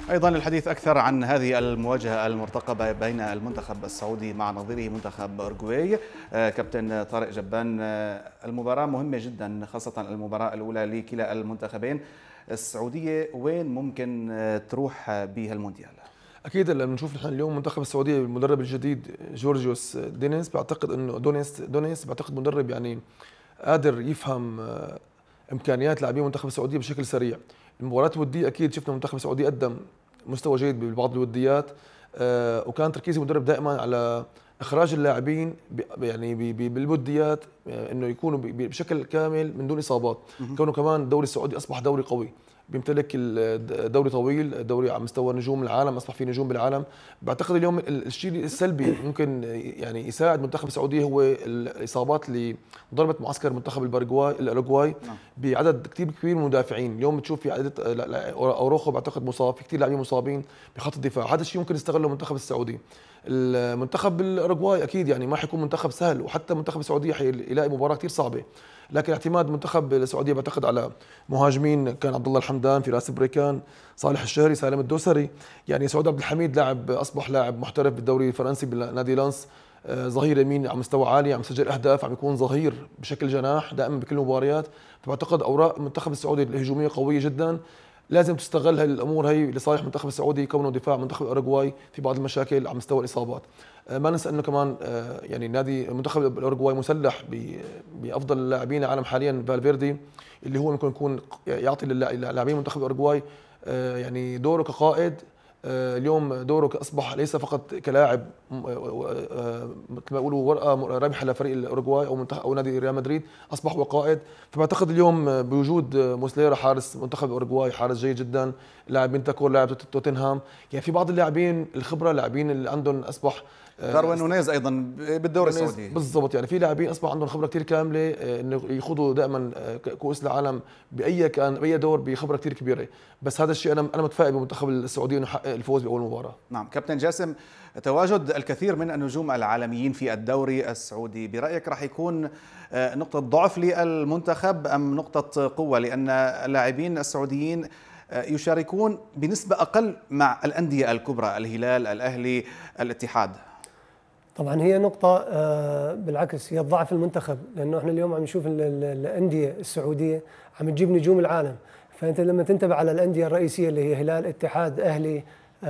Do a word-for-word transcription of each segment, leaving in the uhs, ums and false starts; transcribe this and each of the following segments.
أيضا الحديث أكثر عن هذه المواجهة المرتقبة بين المنتخب السعودي مع نظيره منتخب أورجواي. كابتن طارق جبان، المباراة مهمة جدا، خاصة المباراة الأولى لكلا المنتخبين. السعودية وين ممكن تروح بها المونديال؟ اكيد لما نشوف نحن اليوم منتخب السعوديه المدرب الجديد جورجيوس دينيس، بعتقد انه دونيس دونيس بعتقد مدرب يعني قادر يفهم امكانيات لاعبين المنتخب السعوديه بشكل سريع. المباريات الوديه اكيد شفنا المنتخب السعودي قدم مستوى جيد ببعض الوديات، وكان تركيز المدرب دائما على اخراج اللاعبين يعني بالوديات انه يكونوا بشكل كامل من دون اصابات. كونه كمان الدوري السعودي اصبح دوري قوي، بيمتلك الدوري طويل، دوري على مستوى نجوم العالم، اصبح في نجوم بالعالم. بعتقد اليوم الشيء السلبي ممكن يعني يساعد منتخب السعوديه هو الاصابات اللي ضربت معسكر منتخب الباراغواي الاوروغواي بعدد كثير كبير من المدافعين. اليوم بتشوف في عدد اوروخو بعتقد مصاب، في كثير لاعبين مصابين بخط الدفاع. هذا الشيء ممكن يستغله المنتخب السعودي. المنتخب الاوروغواي اكيد يعني ما حيكون منتخب سهل، وحتى منتخب السعوديه حيلاقي مباراه كثير صعبه، لكن اعتماد منتخب السعوديه بعتقد على مهاجمين كان عبد الله الحمدان، فراس بريكان، صالح الشهري، سالم الدوسري. يعني سعود عبد الحميد لاعب اصبح لاعب محترف بالدوري الفرنسي بنادي لانس، ظهير يمين على مستوى عالي، عم يسجل اهداف، عم يكون ظهير بشكل جناح دائما بكل المباريات. فبعتقد اوراق المنتخب السعودي الهجوميه قويه جدا، لازم تستغل هاي الامور هي لصالح المنتخب السعودي كونه دفاع منتخب الاوروغواي في بعض المشاكل على مستوى الاصابات. ما ننسى انه كمان يعني نادي المنتخب الاوروغواي مسلح بافضل اللاعبين العالم حاليا فالفيردي، اللي هو ممكن يكون يعطي للاعبين منتخب الاوروغواي يعني دوره كقائد. اليوم دوره اصبح ليس فقط كلاعب مثل ما يقولوا ورقه رابحه لفريق الاوروغواي او منتخب او نادي ريال مدريد، اصبح هو قائد. فبعتقد اليوم بوجود موسليرا حارس منتخب الاوروغواي، حارس جيد جدا، لاعب بنتاكور، لاعب توتنهام، يعني في بعض اللاعبين الخبره، لاعبين اللي عندهم اصبح داروين نونيز ايضا بالدوري السعودي بالضبط. يعني في لاعبين اصبح عندهم خبره كثير كامله انه يخوضوا دائما كؤوس العالم باي كان باي دور بخبره كثير كبيره. بس هذا الشيء انا انا متفائل بالمنتخب السعودي انه يحقق الفوز باول مباراه. نعم كابتن جاسم، تواجد الكثير من النجوم العالميين في الدوري السعودي برايك راح يكون نقطه ضعف للمنتخب ام نقطه قوه؟ لان اللاعبين السعوديين يشاركون بنسبه اقل مع الانديه الكبرى، الهلال، الاهلي، الاتحاد. طبعا هي نقطة بالعكس، هي ضعف المنتخب، لأنه احنا اليوم عم نشوف الأندية السعودية عم تجيب نجوم العالم. فأنت لما تنتبه على الأندية الرئيسية اللي هي هلال، اتحاد، أهلي،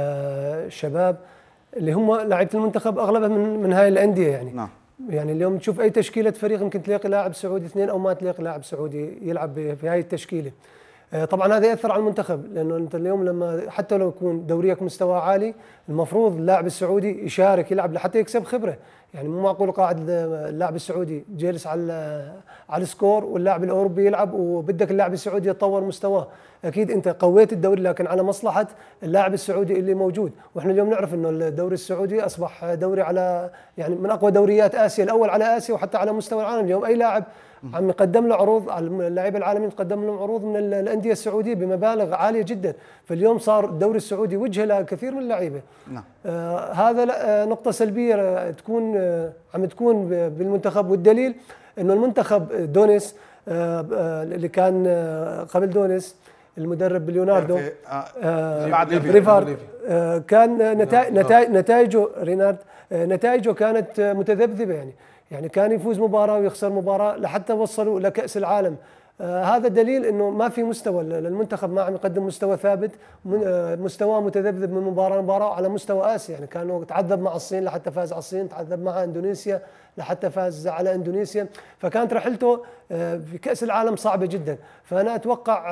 شباب، اللي هم لاعيبة المنتخب أغلبها من من هاي الأندية يعني. نعم. يعني اليوم تشوف أي تشكيلة فريق يمكن تلاقي لاعب سعودي اثنين أو ما تلاقي لاعب سعودي يلعب في هاي التشكيلة. طبعا هذا ياثر على المنتخب، لانه انت اليوم لما حتى لو يكون دوريك مستوى عالي، المفروض اللاعب السعودي يشارك يلعب لحتى يكسب خبره. يعني مو معقول قاعد اللاعب السعودي جالس على على السكور واللاعب الاوروبي يلعب وبدك اللاعب السعودي يتطور مستواه. اكيد انت قويت الدوري لكن على مصلحه اللاعب السعودي اللي موجود. واحنا اليوم نعرف انه الدوري السعودي اصبح دوري على يعني من اقوى دوريات اسيا، الاول على اسيا وحتى على مستوى العالم. اليوم اي لاعب عم يقدم له عروض، اللاعبين العالميين تقدم لهم عروض من الانديه السعوديه بمبالغ عاليه جدا. فاليوم صار الدوري السعودي وجهه لكثير من اللعيبه. نعم. آه هذا آه نقطه سلبيه تكون آه عم تكون بالمنتخب، والدليل انه المنتخب دونيس آه آه اللي كان آه قبل دونيس المدرب ليوناردو آه بعد ريفارد آه كان نتائج نتائج نتائجه رينارد آه نتائجه كانت متذبذبه. يعني يعني كان يفوز مباراة ويخسر مباراة لحتى وصلوا لكأس العالم. آه هذا دليل انه ما في مستوى للمنتخب، ما عم يقدم مستوى ثابت، آه مستواه متذبذب من مباراة لمباراة على مستوى آسيا. يعني كانوا تعذب مع الصين لحتى فاز على الصين، تعذب مع اندونيسيا لحتى فاز على اندونيسيا. فكانت رحلته آه في كأس العالم صعبة جدا. فأنا اتوقع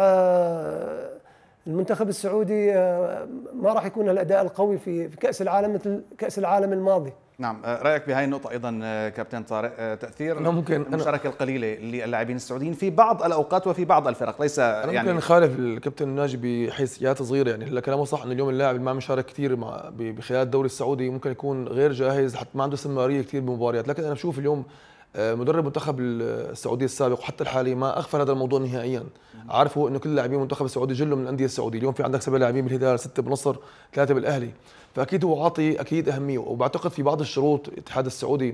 آه المنتخب السعودي آه ما راح يكون الأداء القوي في في كأس العالم مثل كأس العالم الماضي. نعم، رايك بهاي النقطه ايضا كابتن طارق، تاثير أنا ممكن المشاركه أنا القليله للاعبين السعوديين في بعض الاوقات وفي بعض الفرق ليس أنا يعني ممكن نخالف الكابتن ناجي بحيثيات صغيره. يعني هلا كلامه صح انه اليوم اللاعب اللي ما عم يشارك كثير مع بخلال الدوري السعودي ممكن يكون غير جاهز، حتى ما عنده استمراريه كثير بمباريات. لكن انا بشوف اليوم مدرب منتخب السعوديه السابق وحتى الحالي ما اغفل هذا الموضوع نهائيا. عارف هو انه كل لاعبين المنتخب السعودي جلوا من الانديه السعوديه. اليوم في عندك سبع لاعبين بالهلال، سته بالنصر، ثلاثه بالاهلي. فاكيد هو عاطي اكيد اهميه. وبعتقد في بعض الشروط الاتحاد السعودي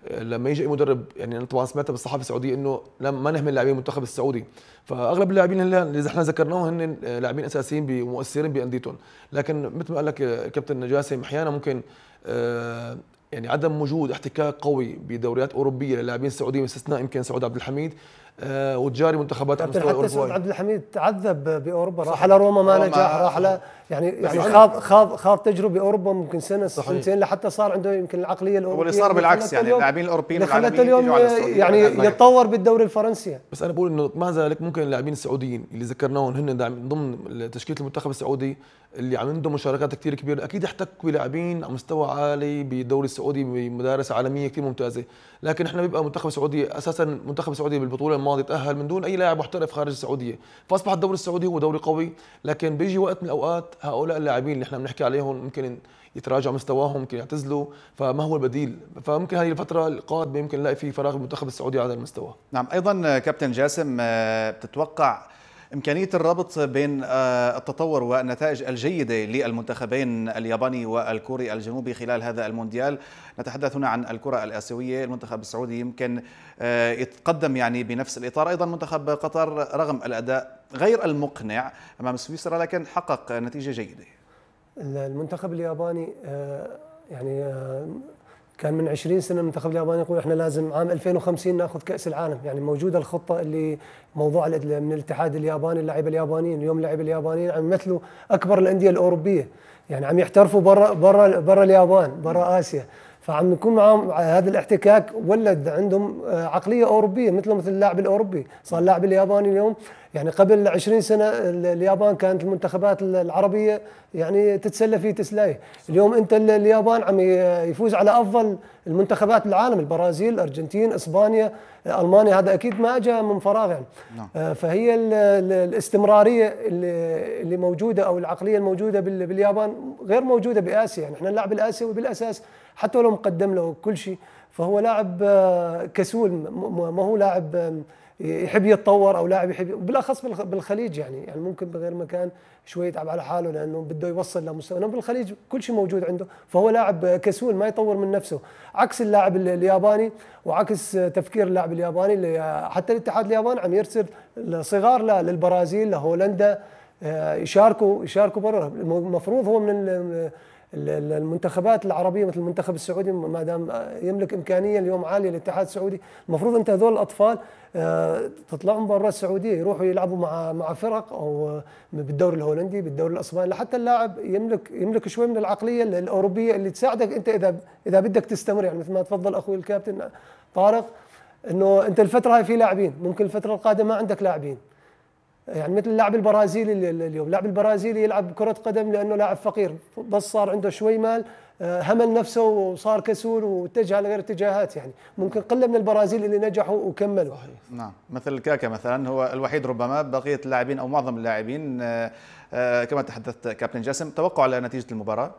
لما يجي اي مدرب، يعني انا طبعا سمعت بالصحافه السعوديه انه ما نهمل لاعبين المنتخب السعودي، فاغلب اللاعبين اللي احنا ذكرناهم هن لاعبين اساسيين ومؤثرين بانديتهم، لكن مثل ما قال لك كابتن جاسم احيانا ممكن آه يعني عدم وجود احتكاك قوي بدوريات اوروبيه للاعبين السعوديين باستثناء يمكن سعود عبد الحميد آه وتجاري منتخبات على حتى مستوى سعود اوروبا. عبد الحميد تعذب باوروبا، راح على روما ما نجح، راح على يعني يعني خاض خاض خاض تجربه اوروبا ممكن سنه سنتين لحتى صار عنده يمكن العقليه الاوروبيه. واللي صار بالعكس يعني اللاعبين الاوروبيين والعالميين اليوم يعني يتطور بالدوري الفرنسي. بس انا بقول انه مع ذلك ممكن اللاعبين السعوديين اللي ذكرناهم هن ضمن تشكيله المنتخب السعودي اللي عندهم مشاركات كثير كبيره، اكيد احتكوا بلاعبين على مستوى عالي بالدوري السعودي بمدارس عالميه كثير ممتازه، لكن احنا بيبقى منتخب السعودي اساسا منتخب السعودي بالبطوله الماضيه تاهل من دون اي لاعب محترف خارج السعوديه، فاصبح الدوري السعودي هو دوري قوي، لكن بيجي وقت من الاوقات هؤلاء اللاعبين اللي احنا بنحكي عليهم ممكن يتراجع مستواهم، ممكن يعتزلوا، فما هو البديل؟ فممكن هذه الفتره القادمه يمكن نلاقي في فراغ بالمنتخب السعودي على هذا المستوى. نعم. ايضا كابتن جاسم، بتتوقع إمكانية الربط بين التطور والنتائج الجيدة للمنتخبين الياباني والكوري الجنوبي خلال هذا المونديال؟ نتحدث هنا عن الكرة الآسيوية، المنتخب السعودي يمكن يتقدم يعني بنفس الإطار، أيضا منتخب قطر رغم الأداء غير المقنع أمام سويسرا لكن حقق نتيجة جيدة. المنتخب الياباني يعني كان من عشرين سنة المنتخب الياباني يقول احنا لازم عام ألفين وخمسين ناخذ كأس العالم، يعني موجودة الخطة اللي موضوع من الاتحاد الياباني، اللاعبين اليابانيين اليوم اللاعبين اليابانيين عم يمثلوا أكبر الأندية الأوروبية، يعني عم يحترفوا برا برا برا اليابان برا آسيا، فعم يكون معهم هذا الاحتكاك، ولد عندهم عقلية أوروبية مثله مثل اللاعب الأوروبي. صار اللاعب الياباني اليوم يعني قبل عشرين سنة اليابان كانت المنتخبات العربية يعني تتسلى فيه تسلايه، اليوم أنت اليابان عم يفوز على أفضل المنتخبات العالم، البرازيل، الأرجنتين، إسبانيا، ألمانيا، هذا أكيد ما أجى من فراغ يعني. نعم. فهي الاستمرارية اللي موجودة أو العقلية الموجودة باليابان غير موجودة بآسيا، يعني احنا اللاعب الآسيوي بالأساس حتى لو مقدم له كل شيء فهو لاعب كسول، ما هو لاعب يحب يتطور او لاعب يحب، بالاخص بالخليج يعني يعني ممكن بغير مكان شوي يتعب على حاله لانه بده يوصل لمستوى، انما بالخليج كل شيء موجود عنده، فهو لاعب كسول ما يطور من نفسه، عكس اللاعب الياباني وعكس تفكير اللاعب الياباني اللي حتى الاتحاد الياباني عم يرسل صغار للبرازيل لهولندا يشاركوا يشاركوا برا. المفروض هو من المنتخبات العربيه مثل المنتخب السعودي ما دام يملك امكانيه اليوم عاليه الاتحاد السعودي، المفروض انت هذول الاطفال تطلعهم برا السعوديه يروحوا يلعبوا مع مع فرق او بالدوري الهولندي بالدوري الاسباني، لحتى اللاعب يملك يملك شوي من العقليه الاوروبيه اللي تساعدك انت اذا اذا بدك تستمر، يعني مثل ما تفضل اخوي الكابتن طارق انه انت الفتره هاي في لاعبين، ممكن الفتره القادمه ما عندك لاعبين، يعني مثل اللاعب البرازيلي اليوم، اللاعب البرازيلي يلعب كرة قدم لأنه لاعب فقير، بس صار عنده شوي مال همل نفسه وصار كسول واتجه على غير اتجاهات، يعني ممكن قلة من البرازيل اللي نجحوا وكملوا. نعم، مثل كاكا مثلا هو الوحيد ربما، بقية اللاعبين أو معظم اللاعبين كما تحدثت كابتن جاسم. توقع على نتيجة المباراة؟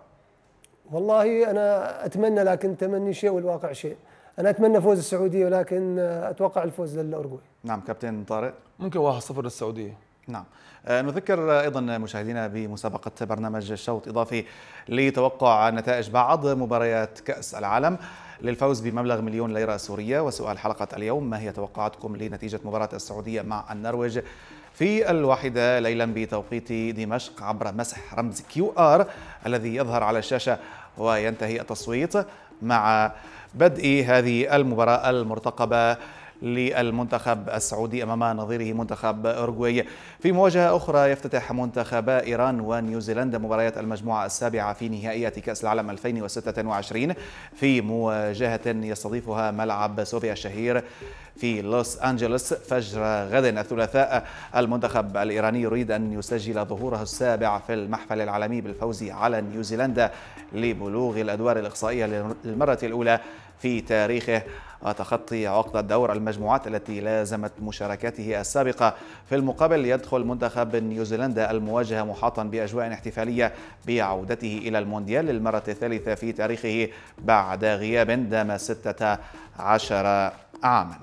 والله أنا أتمنى، لكن تمني شيء والواقع شيء، أنا أتمنى فوز السعودية ولكن أتوقع الفوز للأورجواي. نعم كابتن طارق. ممكن واحد صفر للسعودية. نعم. نذكر أيضا مشاهدينا بمسابقة برنامج شوط إضافي لتوقع نتائج بعض مباريات كأس العالم للفوز بمبلغ مليون ليرة سورية، وسؤال حلقة اليوم: ما هي توقعاتكم لنتيجة مباراة السعودية مع النرويج في الواحدة ليلا بتوقيت دمشق عبر مسح رمز كيو آر الذي يظهر على الشاشة وينتهي التصويت مع بدء هذه المباراة المرتقبة للمنتخب السعودي أمام نظيره منتخب أورجواي. في مواجهة أخرى يفتتح منتخبا إيران ونيوزيلندا مباريات المجموعة السابعة في نهائيات كأس العالم ألفين وستة وعشرين في مواجهة يستضيفها ملعب سوفيا الشهير في لوس أنجلوس فجر غد الثلاثاء. المنتخب الإيراني يريد أن يسجل ظهوره السابع في المحفل العالمي بالفوز على نيوزيلندا لبلوغ الأدوار الإقصائية للمرة الأولى في تاريخه وتخطي عقدة دور المجموعات التي لازمت مشاركاته السابقة. في المقابل يدخل منتخب نيوزيلندا المواجهة محاطا بأجواء احتفالية بعودته إلى المونديال للمرة الثالثة في تاريخه بعد غياب دام ستة عشر عاما.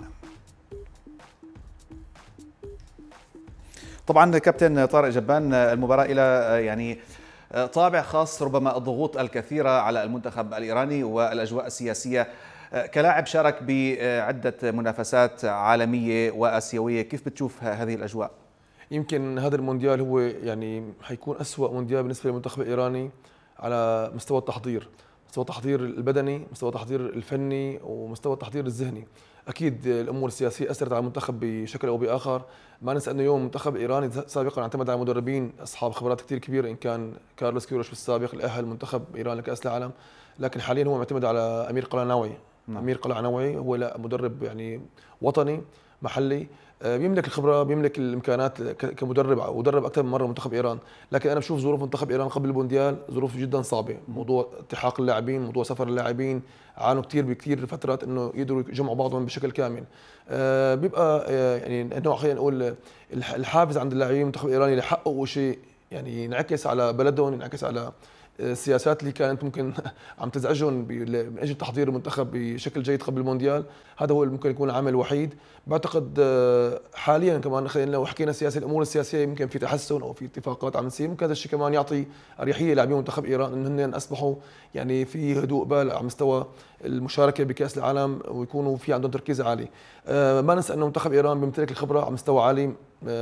طبعا كابتن طارق جبان، المباراة إلى يعني طابع خاص، ربما الضغوط الكثيرة على المنتخب الإيراني والأجواء السياسية كلاعب شارك بعدة منافسات عالمية وآسيوية، كيف بتشوف هذه الأجواء؟ يمكن هذا المونديال هو يعني حيكون أسوأ مونديال بالنسبة للمنتخب الإيراني على مستوى التحضير، مستوى التحضير البدني، مستوى التحضير الفني، ومستوى التحضير الذهني. اكيد الامور السياسيه اثرت على المنتخب بشكل او باخر. ما ننسى انه يوم المنتخب الايراني سابقا اعتمد على مدربين اصحاب خبرات كثير كبيره، ان كان كارلوس كيروش بالسابق اللي اهل منتخب ايران لكاس العالم، لكن حاليا هو معتمد على امير قلعناوي. نعم. امير قلعناوي هو لا مدرب يعني وطني محلي، بيملك الخبره، بيملك الامكانات كمدرب، ودرب اكثر من مره منتخب ايران. لكن انا بشوف ظروف منتخب ايران قبل المونديال ظروف جدا صعبه، موضوع التحاق اللاعبين، موضوع سفر اللاعبين، عانوا كثير بكثير فترات انه يقدروا يجمعوا بعضهم بشكل كامل. آه بيبقى آه يعني نوع خلينا نقول الحافز عند اللاعبين المنتخب الايراني ليحققوا شيء يعني ينعكس على بلدهم، ينعكس على السياسات اللي كانت ممكن عم تزعجهم من اجل تحضير المنتخب بشكل جيد قبل المونديال. هذا هو ممكن يكون العامل الوحيد. بعتقد حاليا كمان خلينا لو حكينا سياسه، الامور السياسيه يمكن في تحسن او في اتفاقات عم تصير، ممكن هذا الشيء كمان يعطي اريحيه لاعبين منتخب ايران انه هن اصبحوا يعني في هدوء بال على مستوى المشاركه بكاس العالم ويكونوا في عندهم تركيز عالي. ما ننسى انه منتخب ايران بيمتلك الخبره على مستوى عالي.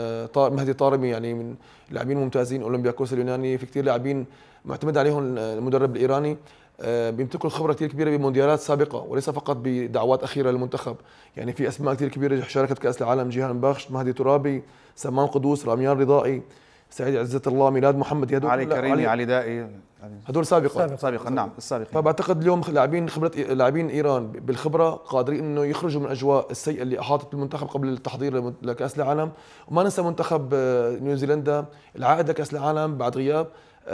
مهدي طارمي يعني من لاعبين ممتازين اولمبياكوس اليوناني، في كثير لاعبين معتمد عليهم المدرب الايراني، بيمتلكوا الخبره كثير كبيره بمونديالات سابقه وليس فقط بدعوات اخيره للمنتخب. يعني في اسماء كثير كبيره شاركت كاس العالم، جيهان بخش، مهدي ترابي، سمان قدوس، راميان رضائي، سعيد عزة الله، ميلاد محمد، هدول علي كريمي، علي, علي دائي، هدول سابقا سابقا نعم السابقين. فبعتقد اليوم لاعبين خبره لاعبين ايران بالخبره قادرين انه يخرجوا من الاجواء السيئه اللي احاطت بالمنتخب قبل التحضير لكاس العالم. وما ننسى منتخب نيوزيلندا العائد لكاس العالم بعد غياب،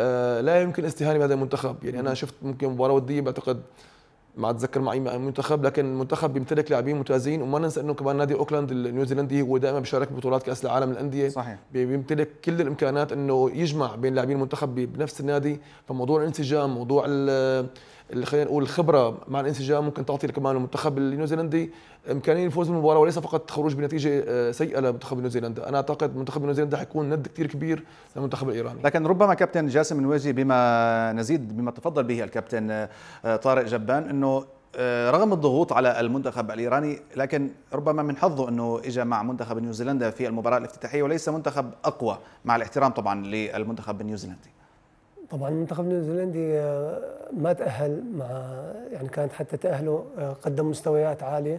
لا يمكن استهانه بهذا المنتخب. يعني انا شفت ممكن مباراه وديه بعتقد ما اتذكر مع اي منتخب، لكن المنتخب بيمتلك لاعبين ممتازين. وما ننسى انه كمان نادي اوكلاند النيوزيلندي هو دائما بيشارك ببطولات كاس العالم للانديه. صحيح. بيمتلك كل الامكانات انه يجمع بين لاعبين المنتخب بنفس النادي. فموضوع الانسجام، موضوع اللي خلينا نقول الخبره مع الانسجام ممكن تعطي كمان المنتخب النيوزيلندي امكانيه الفوز بالمباراه وليس فقط خروج بنتيجه سيئه لمنتخب نيوزيلندا. انا اعتقد منتخب نيوزيلندا حيكون ند كثير كبير للمنتخب الايراني. لكن ربما كابتن جاسم نواجي بما نزيد بما تفضل به الكابتن طارق جبان، انه رغم الضغوط على المنتخب الايراني لكن ربما من حظه انه اجى مع منتخب نيوزيلندا في المباراه الافتتاحيه وليس منتخب اقوى، مع الاحترام طبعا للمنتخب النيوزيلندي. طبعا المنتخب النيوزيلندي ما تأهل مع يعني كانت حتى تأهله قدم مستويات عالية،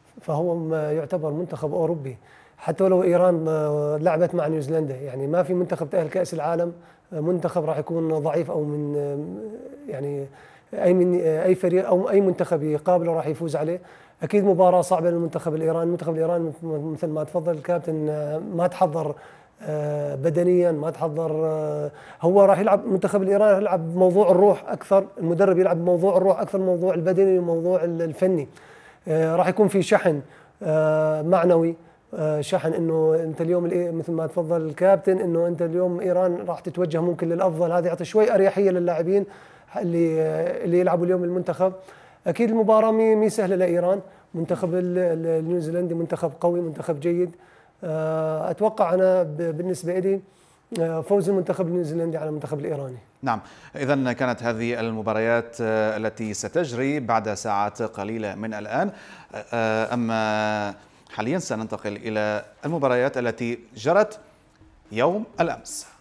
فهو يعتبر منتخب أوروبي. حتى ولو إيران لعبت مع نيوزيلندا يعني ما في منتخب تأهل كأس العالم منتخب راح يكون ضعيف أو من يعني أي من أي فريق أو أي منتخب يقابله راح يفوز عليه. أكيد مباراة صعبة للمنتخب الإيراني. المنتخب الإيراني مثل ما تفضل الكابتن ما تحضر بدنيا، ما تحضر. هو راح يلعب المنتخب الايراني يلعب بموضوع الروح اكثر، المدرب يلعب بموضوع الروح اكثر من الموضوع البدني والموضوع الفني. راح يكون في شحن معنوي، شحن انه انت اليوم مثل ما تفضل الكابتن انه انت اليوم ايران راح تتوجه ممكن للافضل. هذا يعطي شوي اريحيه للاعبين اللي اللي يلعبوا اليوم المنتخب. اكيد المباراه مي سهله لايران، منتخب النيوزيلندي منتخب قوي، منتخب جيد. اتوقع انا بالنسبه لي فوز المنتخب النيوزيلندي على المنتخب الايراني. نعم، اذا كانت هذه المباريات التي ستجري بعد ساعات قليله من الان. اما حاليا سننتقل الى المباريات التي جرت يوم الامس.